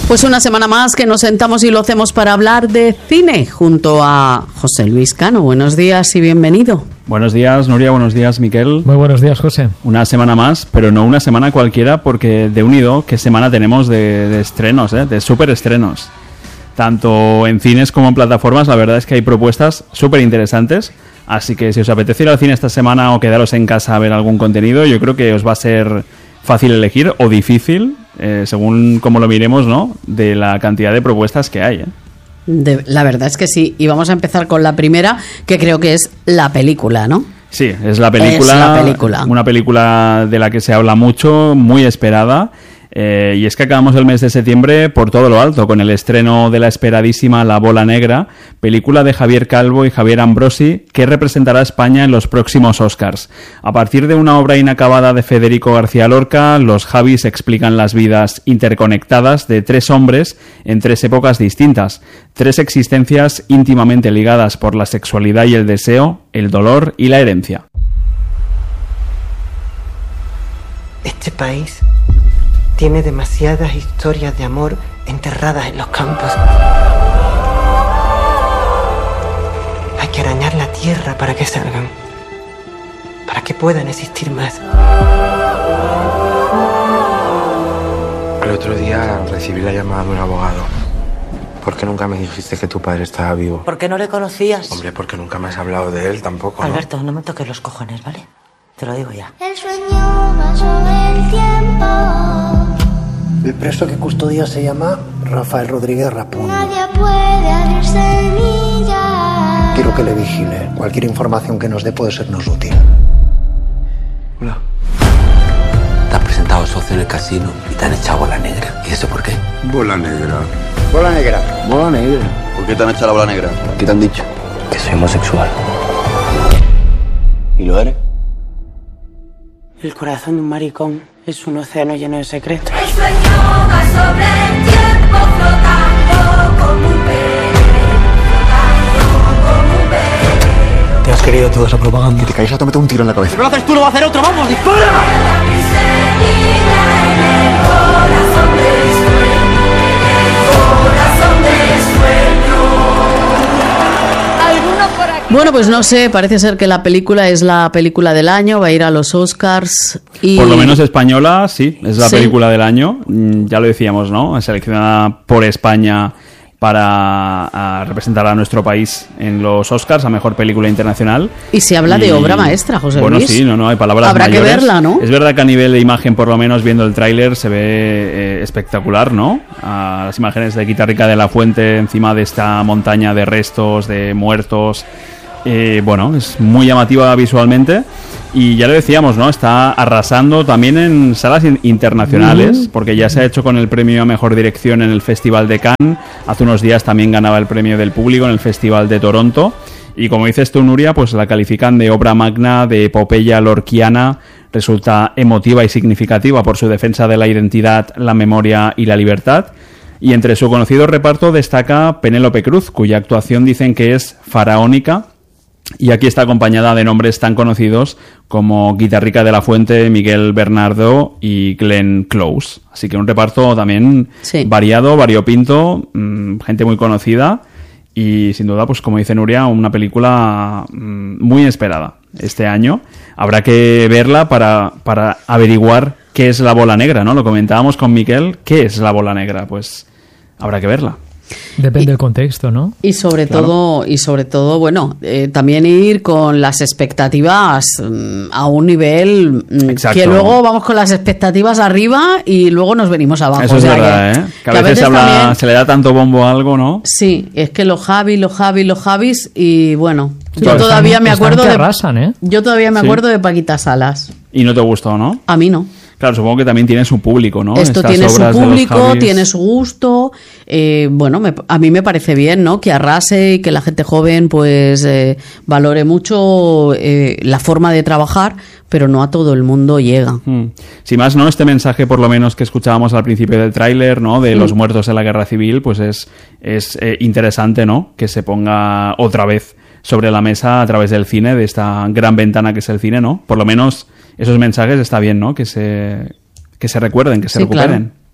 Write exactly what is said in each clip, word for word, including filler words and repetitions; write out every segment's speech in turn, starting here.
Pues una semana más que nos sentamos y lo hacemos para hablar de cine junto a José Luis Cano. Buenos días y bienvenido. Buenos días, Nuria. Buenos días, Miquel. Muy buenos días, José. Una semana más, pero no una semana cualquiera, porque de unido, ¿qué semana tenemos de, de estrenos, eh? de súper estrenos? Tanto en cines como en plataformas, la verdad es que hay propuestas súper interesantes. Así que si os apetece ir al cine esta semana o quedaros en casa a ver algún contenido, yo creo que os va a ser fácil elegir o difícil, eh, según cómo lo miremos, ¿no? De la cantidad de propuestas que hay, ¿eh? De, la verdad es que sí. Y vamos a empezar con la primera, que creo que es la película, ¿no? Sí, es la película. Es la película. Una película de la que se habla mucho, muy esperada. Eh, y es que acabamos el mes de septiembre por todo lo alto, con el estreno de la esperadísima La Bola Negra, película de Javier Calvo y Javier Ambrosi, que representará a España en los próximos Oscars. A partir de una obra inacabada de Federico García Lorca, los Javis explican las vidas interconectadas de tres hombres en tres épocas distintas, tres existencias íntimamente ligadas por la sexualidad y el deseo, el dolor y la herencia. Este país tiene demasiadas historias de amor enterradas en los campos. Hay que arañar la tierra para que salgan, para que puedan existir más. El otro día recibí la llamada de un abogado. ¿Por qué nunca me dijiste que tu padre estaba vivo? ¿Por qué no le conocías? Hombre, porque nunca me has hablado de él tampoco, ¿no? Alberto, no me toques los cojones, ¿vale? Te lo digo ya. El sueño pasó el tiempo. El preso que custodia se llama Rafael Rodríguez Rapón. Nadie puede abrir semillas. Quiero que le vigile. Cualquier información que nos dé puede sernos útil. Hola. Te has presentado socio en el casino y te han echado bola negra. ¿Y eso por qué? Bola negra. Bola negra. Bola negra. ¿Por qué te han echado la bola negra? ¿Qué te han dicho? Que soy homosexual. ¿Y lo eres? El corazón de un maricón es un océano lleno de secretos. El sueño va sobre el tiempo flotando como un pez, flotando como un pez. ¿Te has querido toda esa propaganda? Que te caes a te meto un tiro en la cabeza. Si no lo haces tú, lo va a hacer otro. ¡Vamos, dispara! La miseria en el corazón del sueño, en el corazón del sueño. ¿Alguno por aquí? Bueno, pues no sé, parece ser que la película es la película del año, va a ir a los Oscars y... Por lo menos española, sí, es la Sí. película del año. Mm, Ya lo decíamos, ¿no? Seleccionada por España para a representar a nuestro país en los Oscars a Mejor Película Internacional. Y se habla de Y- obra maestra, José bueno, Luis. sí, no, no, hay palabras Habrá que mayores. verla, ¿no? Es verdad que a nivel de imagen, por lo menos viendo el tráiler, se ve eh, espectacular, ¿no? A las imágenes de Guitarrica de la Fuente encima de esta montaña de restos, de muertos. Eh, bueno, es muy llamativa visualmente. Y ya lo decíamos, ¿no? Está arrasando también en salas in- internacionales, Mm. porque ya se ha hecho con el premio a Mejor Dirección en el Festival de Cannes. Hace unos días también ganaba el premio del público en el Festival de Toronto. Y como dices tú, Nuria, pues la califican de obra magna, de epopeya lorquiana. Resulta emotiva y significativa por su defensa de la identidad, la memoria y la libertad. Y entre su conocido reparto destaca Penélope Cruz, cuya actuación dicen que es faraónica. Y aquí está acompañada de nombres tan conocidos como Guitarrica de la Fuente, Miguel Bernardo y Glenn Close. Así que un reparto también Sí. variado, variopinto, mmm, gente muy conocida y sin duda, pues como dice Nuria, una película mmm, muy esperada este año. Habrá que verla para, para averiguar qué es la bola negra, ¿no? Lo comentábamos con Miguel, ¿qué es la bola negra? Pues habrá que verla. Depende Y- del contexto, ¿no? Y sobre Claro. todo, y sobre todo, bueno, eh, también ir con las expectativas mm, a un nivel mm, Exacto. que luego vamos con las expectativas arriba y luego nos venimos abajo. Eso O es sea verdad, que- ¿eh? Que a que veces, habla- también- se le da tanto bombo a algo, ¿no? Sí, es que los Javis, los Javis, los Javis y bueno, Sí, yo están- todavía me están acuerdo que de arrasan, ¿eh? yo todavía me Sí. acuerdo de Paquita Salas. Y no te gustó, ¿no? A mí no. Claro, supongo que también tiene su público, ¿no? Esto Estas tiene su obras de los público, Javis. tiene su gusto. Eh, bueno, me- a mí me parece bien, ¿no? Que arrase y que la gente joven, pues, eh, valore mucho eh, la forma de trabajar, pero no a todo el mundo llega. Mm. Sin más, ¿no? Este mensaje, por lo menos, que escuchábamos al principio del tráiler, ¿no? De los Mm. muertos en la guerra civil, pues es, es eh, interesante, ¿no? Que se ponga otra vez sobre la mesa a través del cine, de esta gran ventana que es el cine, ¿no? Por lo menos esos mensajes está bien, ¿no? Que se, que se recuerden, que se Sí, recuperen. claro.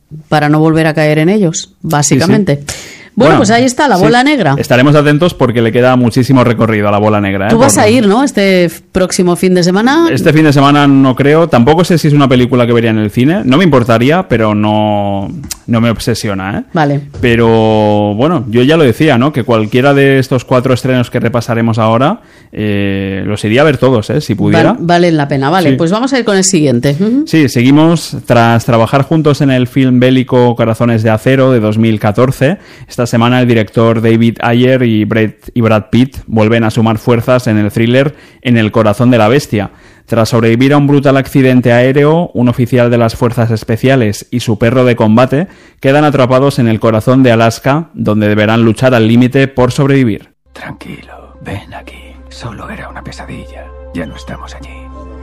para no volver a caer en ellos, básicamente. Sí, sí. Bueno, bueno, pues ahí está, la bola sí, negra. Estaremos atentos porque le queda muchísimo recorrido a la bola negra. ¿eh? Tú vas Por... a ir, ¿no? Este próximo fin de semana. Este fin de semana no creo. Tampoco sé si es una película que vería en el cine. No me importaría, pero no, no me obsesiona. ¿eh? Vale. Pero bueno, yo ya lo decía, ¿no? Que cualquiera de estos cuatro estrenos que repasaremos ahora, eh, los iría a ver todos, ¿eh? Si pudiera. Val, valen la pena, vale. Sí. Pues vamos a ir con el siguiente. Uh-huh. Sí, seguimos. Tras trabajar juntos en el film bélico Corazones de Acero de dos mil catorce, esta semana el director David Ayer y Brad, y Brad Pitt vuelven a sumar fuerzas en el thriller En el corazón de la bestia. Tras sobrevivir a un brutal accidente aéreo, un oficial de las fuerzas especiales y su perro de combate quedan atrapados en el corazón de Alaska, donde deberán luchar al límite por sobrevivir. Tranquilo, ven aquí. Solo era una pesadilla. Ya no estamos allí.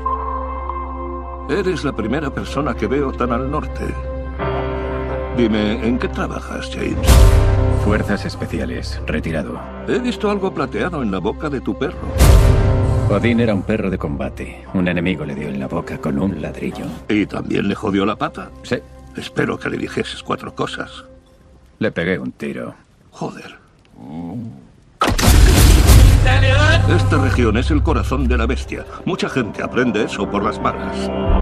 Eres la primera persona que veo tan al norte. Dime, ¿en qué trabajas, James? Fuerzas especiales, retirado. He visto algo plateado en la boca de tu perro. Odín era un perro de combate. Un enemigo le dio en la boca con un ladrillo. ¿Y también le jodió la pata? Sí. Espero que le dijeses cuatro cosas. Le pegué un tiro. Joder. Esta región es el corazón de la bestia. Mucha gente aprende eso por las malas.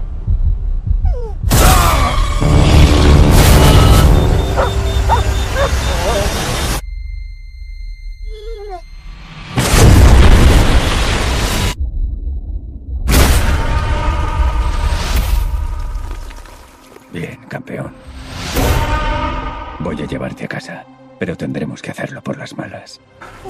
Bien, campeón. Voy a llevarte a casa, pero tendremos que hacerlo por las malas.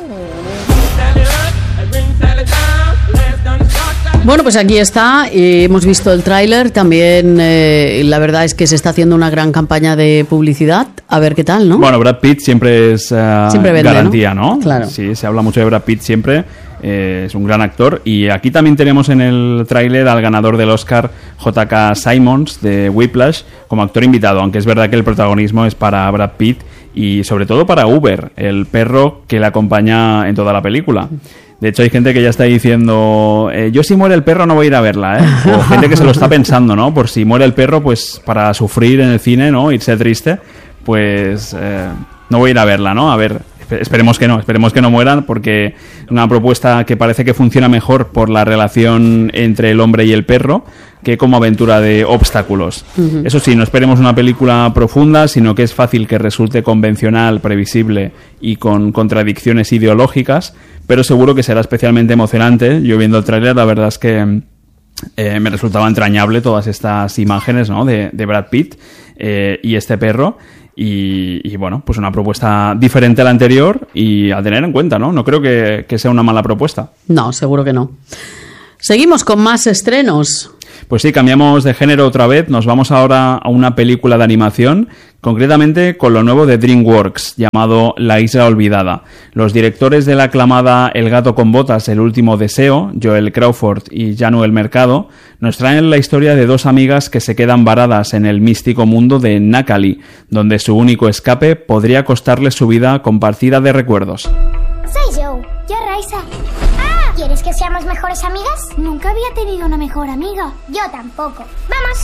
Bueno, pues aquí está, eh, hemos visto el tráiler, también eh, la verdad es que se está haciendo una gran campaña de publicidad, a ver qué tal, ¿no? Bueno, Brad Pitt siempre es uh, siempre vende, garantía, ¿no? ¿no? Claro. Sí, se habla mucho de Brad Pitt siempre, eh, es un gran actor, y aquí también tenemos en el tráiler al ganador del Oscar, J K Simmons, de Whiplash, como actor invitado, aunque es verdad que el protagonismo es para Brad Pitt y sobre todo para Uber, el perro que le acompaña en toda la película. De hecho, hay gente que ya está diciendo, eh, yo si muere el perro no voy a ir a verla, ¿eh? O gente que se lo está pensando, ¿no? Por si muere el perro, pues para sufrir en el cine, ¿no? Irse triste, pues eh, no voy a ir a verla, ¿no? A ver, esperemos que no, esperemos que no mueran, porque es una propuesta que parece que funciona mejor por la relación entre el hombre y el perro que como aventura de obstáculos. Uh-huh. Eso sí, no esperemos una película profunda, sino que es fácil que resulte convencional, previsible y con contradicciones ideológicas, pero seguro que será especialmente emocionante. Yo viendo el tráiler, la verdad es que eh, me resultaba entrañable todas estas imágenes, ¿no? de, de Brad Pitt eh, y este perro. Y, y bueno, pues una propuesta diferente a la anterior y a tener en cuenta, ¿no? No creo que, que sea una mala propuesta. No, seguro que no. Seguimos con más estrenos. Pues sí, cambiamos de género otra vez. Nos vamos ahora a una película de animación, concretamente con lo nuevo de DreamWorks, llamado La Isla Olvidada. Los directores de la aclamada El gato con botas, El último deseo, Joel Crawford y Januel Mercado, nos traen la historia de dos amigas que se quedan varadas en el místico mundo de Nakali, donde su único escape podría costarles su vida compartida de recuerdos. Soy Joe, yo Raisa. ¡Ah! ¿Quieres que seamos mejores amigas? Nunca había tenido una mejor amiga. Yo tampoco. ¡Vamos!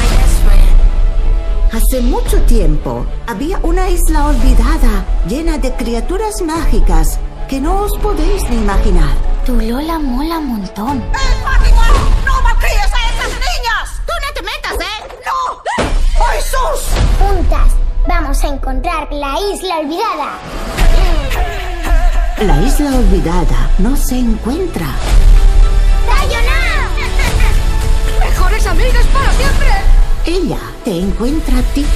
Hace mucho tiempo había una isla olvidada, llena de criaturas mágicas que no os podéis ni imaginar. Tu Lola mola un montón. ¡Eh, Fátima! ¡No malcríes a esas niñas! ¡Tú no te metas, eh! ¡No! ¡Oh, Jesús! Juntas vamos a encontrar la isla olvidada. La isla olvidada no se encuentra. ¡Sayonara! ¡Mejores amigas para siempre! Ella te encuentra a ti.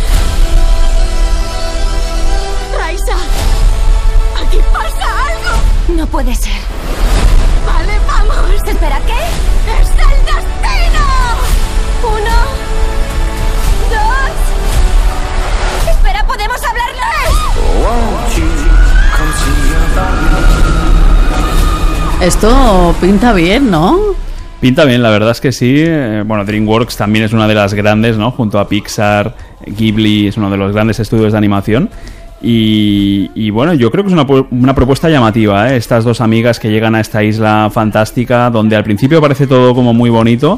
¡Raisa! ¡Aquí pasa algo! No puede ser. Vale, vamos. ¿Espera qué? ¡Es el destino! Uno, dos. Espera, ¿podemos hablarles? Esto pinta bien, ¿no? Pinta bien, la verdad es que sí. Eh, bueno, DreamWorks también es una de las grandes, ¿no? Junto a Pixar, Ghibli es uno de los grandes estudios de animación. Y, y bueno, yo creo que es una, una propuesta llamativa, ¿eh? Estas dos amigas que llegan a esta isla fantástica, donde al principio parece todo como muy bonito,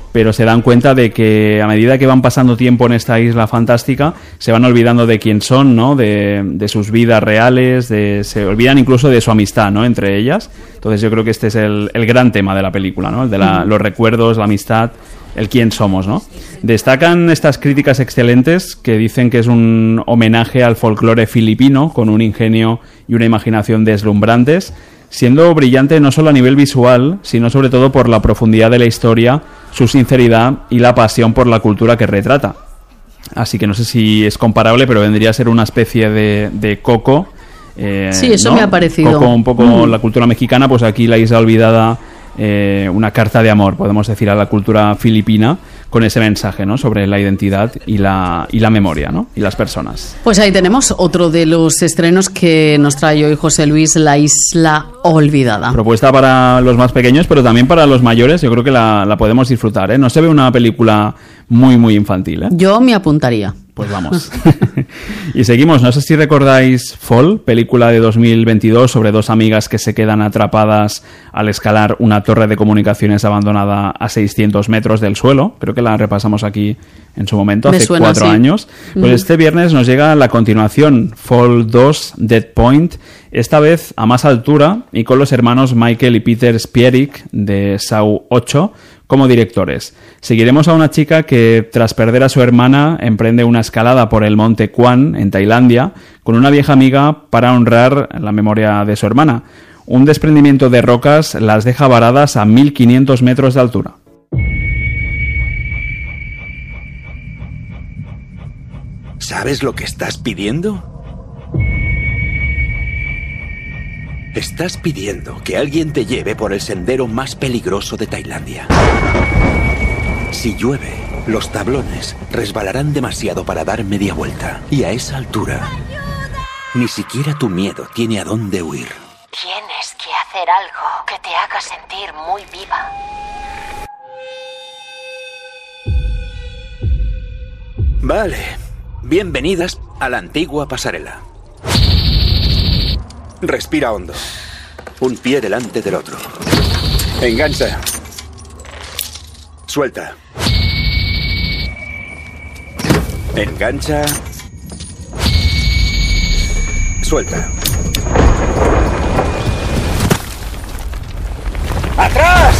pero se dan cuenta de que a medida que van pasando tiempo en esta isla fantástica, se van olvidando de quién son, ¿no? De, de sus vidas reales, de, se olvidan incluso de su amistad, ¿no? Entre ellas. Entonces yo creo que este es el, el gran tema de la película, ¿no? El de la, los recuerdos, la amistad, el quién somos, ¿no? Destacan estas críticas excelentes que dicen que es un homenaje al folclore filipino con un ingenio y una imaginación deslumbrantes, siendo brillante no solo a nivel visual, sino sobre todo por la profundidad de la historia, su sinceridad y la pasión por la cultura que retrata. Así que no sé si es comparable, pero vendría a ser una especie de, de Coco. Eh, sí, eso ¿no? me ha parecido. Coco, un poco Mm. la cultura mexicana, pues aquí la isla olvidada, eh, una carta de amor, podemos decir, a la cultura filipina, con ese mensaje, ¿no? Sobre la identidad y la, y la memoria, ¿no? Y las personas. Pues ahí tenemos otro de los estrenos que nos trae hoy José Luis, La Isla Olvidada. Propuesta para los más pequeños, pero también para los mayores. Yo creo que la, la podemos disfrutar, ¿eh? No se ve una película muy, muy infantil, ¿eh? Yo me apuntaría. Pues vamos. Y seguimos. No sé si recordáis Fall, película de dos mil veintidós sobre dos amigas que se quedan atrapadas al escalar una torre de comunicaciones abandonada a seiscientos metros del suelo. Creo que la repasamos aquí en su momento, Me hace suena, cuatro sí. años. Pues Mm. este viernes nos llega la continuación, Fall dos, Dead Point, esta vez a más altura y con los hermanos Michael y Peter Spierig de Saw ocho como directores. Seguiremos a una chica que, tras perder a su hermana, emprende una escalada por el monte Kwan, en Tailandia, con una vieja amiga para honrar la memoria de su hermana. Un desprendimiento de rocas las deja varadas a mil quinientos metros de altura. ¿Sabes lo que estás pidiendo? Estás pidiendo que alguien te lleve por el sendero más peligroso de Tailandia. Si llueve, los tablones resbalarán demasiado para dar media vuelta. Y a esa altura, ni siquiera tu miedo tiene a dónde huir. Tienes que hacer algo que te haga sentir muy viva. Vale. Bienvenidas a la antigua pasarela. Respira hondo. Un pie delante del otro. Engancha. Suelta. Engancha. Suelta. ¡Atrás!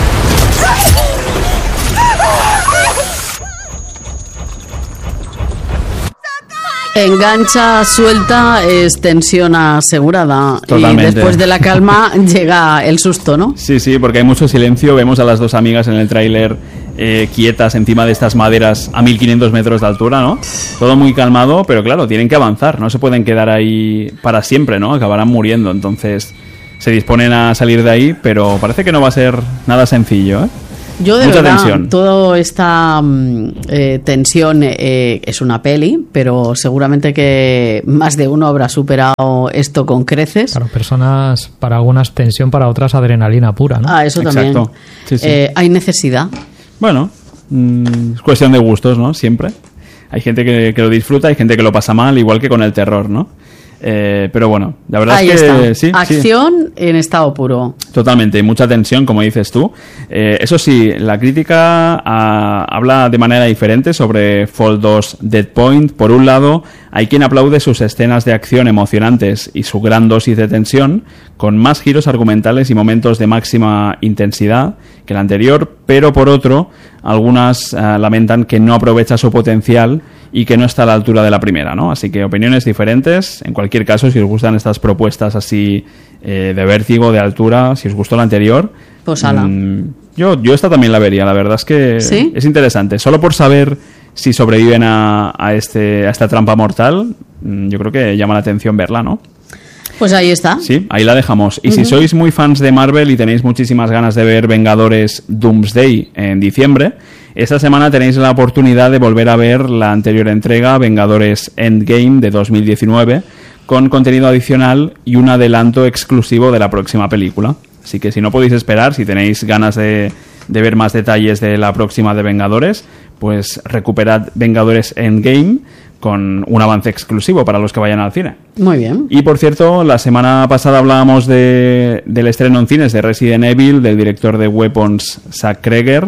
Engancha, suelta, es tensión asegurada. Totalmente. Y después de la calma llega el susto, ¿no? Sí, sí, porque hay mucho silencio. Vemos a las dos amigas en el tráiler eh, quietas encima de estas maderas a mil quinientos metros de altura, ¿no? Todo muy calmado, pero claro, tienen que avanzar. No se pueden quedar ahí para siempre, ¿no? Acabarán muriendo. Entonces se disponen a salir de ahí, pero parece que no va a ser nada sencillo, ¿eh? Yo de Mucha verdad, tensión. toda esta mm, eh, tensión eh, es una peli, pero seguramente que más de uno habrá superado esto con creces. Para personas, para algunas tensión, para otras adrenalina pura, ¿no? Ah, eso también. Exacto. Sí, sí. Eh, hay necesidad. Bueno, mm, es cuestión de gustos, ¿no? Siempre. Hay gente que, que lo disfruta, hay gente que lo pasa mal, igual que con el terror, ¿no? Eh, pero bueno, la verdad Ahí es que está. sí, sí. Acción en estado puro. Totalmente, mucha tensión, como dices tú. Eh, eso sí, la crítica ah, habla de manera diferente sobre Fall dos Dead Point. Por un lado, hay quien aplaude sus escenas de acción emocionantes y su gran dosis de tensión, con más giros argumentales y momentos de máxima intensidad que el anterior, pero por otro, algunas ah, lamentan que no aprovecha su potencial y que no está a la altura de la primera, ¿no? Así que opiniones diferentes. En cualquier caso, si os gustan estas propuestas así eh, de vértigo, de altura, si os gustó la anterior, Pues ala. mm, yo, yo esta también la vería. La verdad es que ¿Sí? es interesante. Solo por saber si sobreviven a, a, este, a esta trampa mortal, mm, yo creo que llama la atención verla, ¿no? Pues ahí está. Sí, ahí la dejamos. Y si Ujú. sois muy fans de Marvel y tenéis muchísimas ganas de ver Vengadores Doomsday en diciembre, esta semana tenéis la oportunidad de volver a ver la anterior entrega, Vengadores Endgame de dos mil diecinueve, con contenido adicional y un adelanto exclusivo de la próxima película. Así que si no podéis esperar, si tenéis ganas de, de ver más detalles de la próxima de Vengadores, pues recuperad Vengadores Endgame con un avance exclusivo para los que vayan al cine. Muy bien. Y por cierto, la semana pasada hablábamos de, del estreno en cines de Resident Evil, del director de Weapons, Zack Kreger.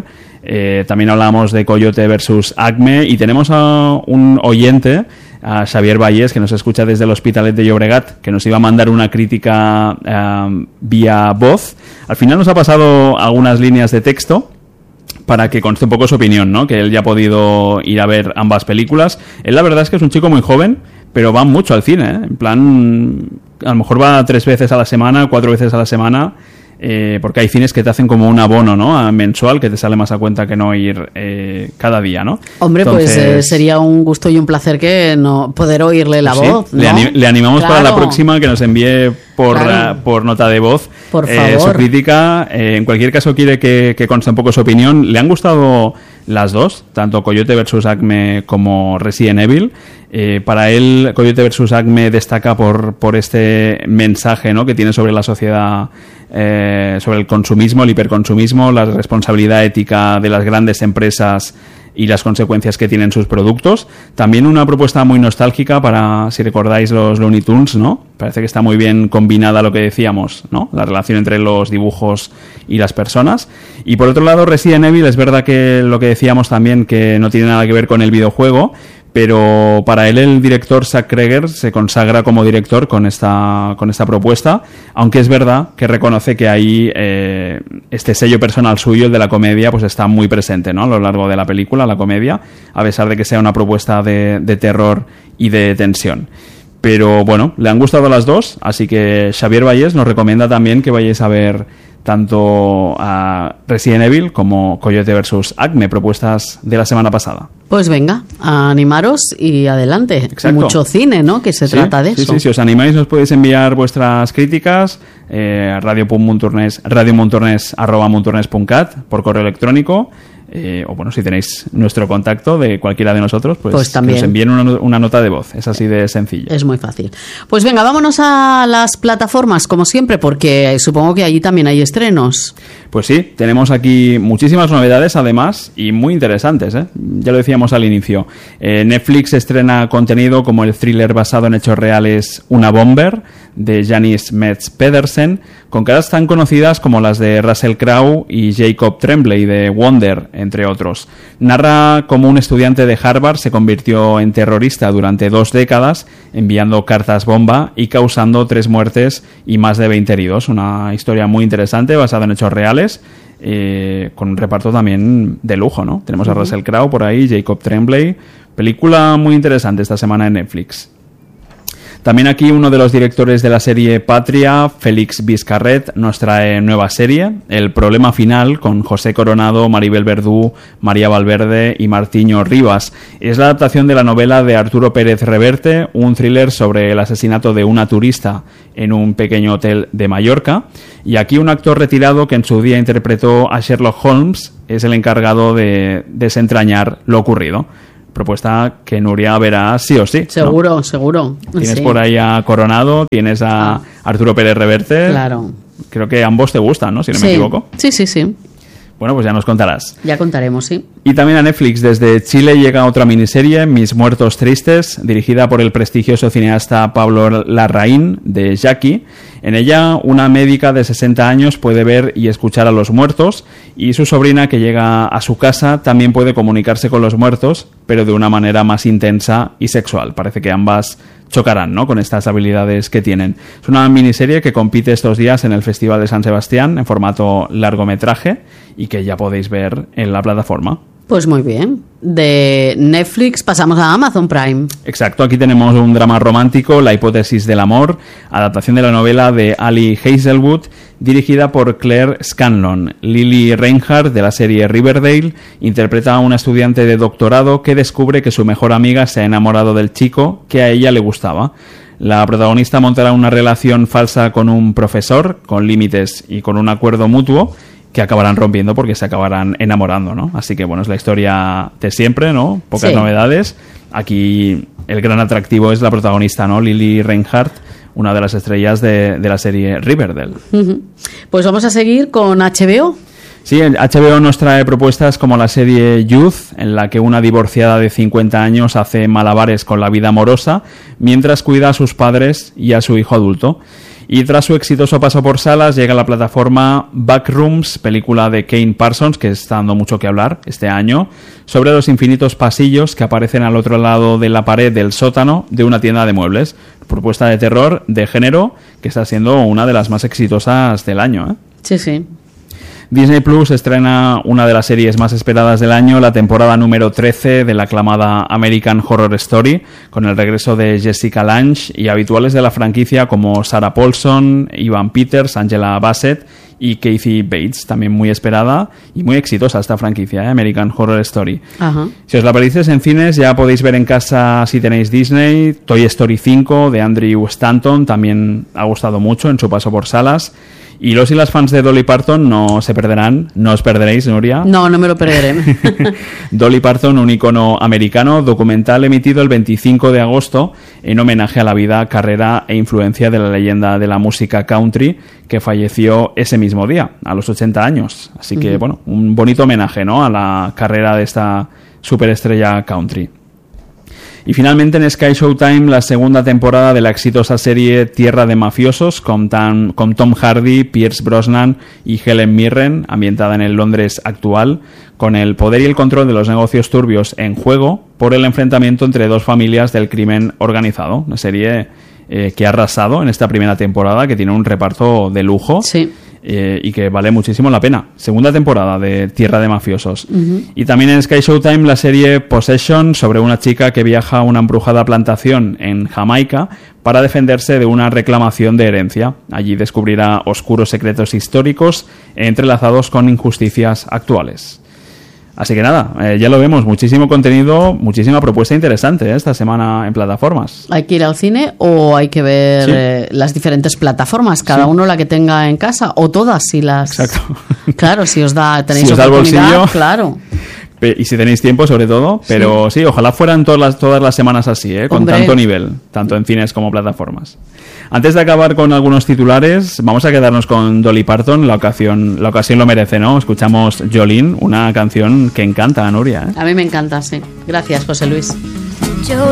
Eh, también hablamos de Coyote versus Acme y tenemos a un oyente, a Xavier Vallés, que nos escucha desde el Hospitalet de Llobregat, que nos iba a mandar una crítica eh, vía voz. Al final nos ha pasado algunas líneas de texto para que conste un poco su opinión, ¿no? Que él ya ha podido ir a ver ambas películas. Él la verdad es que es un chico muy joven, pero va mucho al cine, ¿eh? En plan, a lo mejor va tres veces a la semana, cuatro veces a la semana, eh, porque hay cines que te hacen como un abono, ¿no? A mensual, que te sale más a cuenta que no ir eh, cada día, ¿no? Hombre, Entonces, pues eh, sería un gusto y un placer que no poder oírle la pues sí, voz, ¿no? le, anim- le animamos Claro. para la próxima que nos envíe por, Claro. uh, por nota de voz Por eh, favor. su crítica. Eh, en cualquier caso quiere que, que conste un poco su opinión. Le han gustado las dos, tanto Coyote versus Acme como Resident Evil. Eh, para él, Coyote versus Acme destaca por, por este mensaje, ¿no?, que tiene sobre la sociedad, eh, sobre el consumismo, el hiperconsumismo, la responsabilidad ética de las grandes empresas y las consecuencias que tienen sus productos. También una propuesta muy nostálgica para, si recordáis, los Looney Tunes, ¿no? Parece que está muy bien combinada lo que decíamos, ¿no? La relación entre los dibujos y las personas. Y por otro lado, Resident Evil, es verdad que lo que decíamos también, que no tiene nada que ver con el videojuego, pero para él el director Zack Kreger se consagra como director con esta con esta propuesta, aunque es verdad que reconoce que ahí eh, este sello personal suyo, el de la comedia, pues está muy presente, ¿no?, a lo largo de la película, la comedia, a pesar de que sea una propuesta de, de terror y de tensión. Pero bueno, le han gustado las dos, así que Xavier Vallés nos recomienda también que vayáis a ver tanto a Resident Evil como Coyote versus Acme, propuestas de la semana pasada. Pues venga, a animaros y adelante. Exacto. Mucho cine, ¿no?, que se Sí, trata de sí, eso. Sí, si os animáis nos podéis enviar vuestras críticas eh, a radio.montornès, radiomontornès arroba montornès.cat por correo electrónico. Eh, o bueno, si tenéis nuestro contacto de cualquiera de nosotros, pues, Pues también. que os envíen una, una nota de voz. Es así de sencillo. Es muy fácil. Pues venga, vámonos a las plataformas, como siempre, porque supongo que allí también hay estrenos. Pues sí, tenemos aquí muchísimas novedades, además, y muy interesantes, ¿eh? Ya lo decíamos al inicio. Eh, Netflix estrena contenido como el thriller basado en hechos reales Una Bomber, de Janice Metz Pedersen, con caras tan conocidas como las de Russell Crowe y Jacob Tremblay de Wonder, entre otros. Narra cómo un estudiante de Harvard se convirtió en terrorista durante dos décadas, enviando cartas bomba y causando tres muertes y más de veinte heridos. Una historia muy interesante, basada en hechos reales, eh, con un reparto también de lujo, ¿no? Tenemos a Uh-huh. Russell Crowe por ahí, Jacob Tremblay. Película muy interesante esta semana en Netflix. También aquí uno de los directores de la serie Patria, Félix Vizcarret, nos trae nueva serie, El problema final, con José Coronado, Maribel Verdú, María Valverde y Martiño Rivas. Es la adaptación de la novela de Arturo Pérez Reverte, un thriller sobre el asesinato de una turista en un pequeño hotel de Mallorca. Y aquí un actor retirado que en su día interpretó a Sherlock Holmes es el encargado de desentrañar lo ocurrido. Propuesta que Nuria verá sí o sí, ¿no? Seguro, seguro. Tienes Sí. por ahí a Coronado, tienes a Ah. Arturo Pérez Reverte. Claro. Creo que ambos te gustan, ¿no? Si no Sí. me equivoco. Sí, sí, sí. Bueno, pues ya nos contarás. Ya contaremos, sí. Y también a Netflix, desde Chile llega otra miniserie, Mis muertos tristes, dirigida por el prestigioso cineasta Pablo Larraín, de Jackie. En ella, una médica de sesenta años puede ver y escuchar a los muertos, y su sobrina, que llega a su casa, también puede comunicarse con los muertos, pero de una manera más intensa y sexual. Parece que ambas chocarán, ¿no?, con estas habilidades que tienen. Es una miniserie que compite estos días en el Festival de San Sebastián en formato largometraje y que ya podéis ver en la plataforma. Pues muy bien. De Netflix pasamos a Amazon Prime. Exacto, aquí tenemos un drama romántico, La hipótesis del amor, adaptación de la novela de Ali Hazelwood, dirigida por Claire Scanlon. Lily Reinhardt, de la serie Riverdale, interpreta a una estudiante de doctorado que descubre que su mejor amiga se ha enamorado del chico que a ella le gustaba. La protagonista montará una relación falsa con un profesor, con límites y con un acuerdo mutuo, que acabarán rompiendo porque se acabarán enamorando, ¿no? Así que bueno, es la historia de siempre, ¿no? Pocas Sí. novedades. Aquí el gran atractivo es la protagonista, ¿no? Lily Reinhardt, una de las estrellas de, de la serie Riverdale. Ujú. Pues vamos a seguir con H B O. Sí, H B O nos trae propuestas como la serie Youth, en la que una divorciada de cincuenta años hace malabares con la vida amorosa mientras cuida a sus padres y a su hijo adulto. Y tras su exitoso paso por salas llega a la plataforma Backrooms, película de Kane Parsons, que está dando mucho que hablar este año, sobre los infinitos pasillos que aparecen al otro lado de la pared del sótano de una tienda de muebles. Propuesta de terror de género que está siendo una de las más exitosas del año, ¿eh? Sí, sí. Disney Plus estrena una de las series más esperadas del año, la temporada número trece de la aclamada American Horror Story, con el regreso de Jessica Lange y habituales de la franquicia como Sarah Paulson, Evan Peters, Angela Bassett y Kathy Bates, también muy esperada y muy exitosa esta franquicia, ¿eh? American Horror Story. Ajá. Si os la perdisteis en cines, ya podéis ver en casa, si tenéis Disney, Toy Story cinco de Andrew Stanton, también ha gustado mucho en su paso por salas. Y los y las fans de Dolly Parton no se perderán, no os perderéis, Nuria. No, no me lo perderé. Dolly Parton, un icono americano, documental emitido el veinticinco de agosto en homenaje a la vida, carrera e influencia de la leyenda de la música country que falleció ese mismo día, a los ochenta años. Así que, uh-huh. bueno, un bonito homenaje, ¿no?, a la carrera de esta superestrella country. Y finalmente en Sky Showtime la segunda temporada de la exitosa serie Tierra de Mafiosos con, tan, con Tom Hardy, Pierce Brosnan y Helen Mirren, ambientada en el Londres actual, con el poder y el control de los negocios turbios en juego por el enfrentamiento entre dos familias del crimen organizado. Una serie eh, que ha arrasado en esta primera temporada, que tiene un reparto de lujo. Sí. Eh, y que vale muchísimo la pena. Segunda temporada de Tierra de Mafiosos. Uh-huh. Y también en Sky Showtime la serie Possession, sobre una chica que viaja a una embrujada plantación en Jamaica para defenderse de una reclamación de herencia. Allí descubrirá oscuros secretos históricos entrelazados con injusticias actuales. Así que nada, eh, ya lo vemos, muchísimo contenido, muchísima propuesta interesante, ¿eh?, esta semana en plataformas. ¿Hay que ir al cine o hay que ver sí. eh, las diferentes plataformas? Cada sí. uno la que tenga en casa, o todas, si las... Exacto. Claro, si os da, tenéis si os da el bolsillo, claro. Y si tenéis tiempo, sobre todo, pero sí, sí ojalá fueran todas las, todas las semanas así, ¿eh?, con Hombre. tanto nivel, tanto en cines como plataformas. Antes de acabar con algunos titulares, vamos a quedarnos con Dolly Parton, la ocasión, la ocasión lo merece, ¿no? Escuchamos Jolene, una canción que encanta a Nuria, ¿eh? A mí me encanta, sí. Gracias, José Luis.